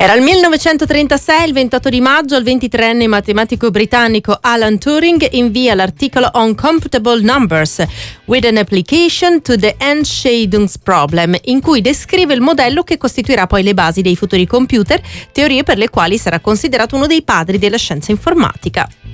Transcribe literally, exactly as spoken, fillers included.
Era il millenovecentotrentasei, il ventotto di maggio, il ventitreenne matematico britannico Alan Turing invia l'articolo On Computable Numbers with an Application to the Entscheidungsproblem, in cui descrive il modello che costituirà poi le basi dei futuri computer, teorie per le quali sarà considerato uno dei padri della scienza informatica.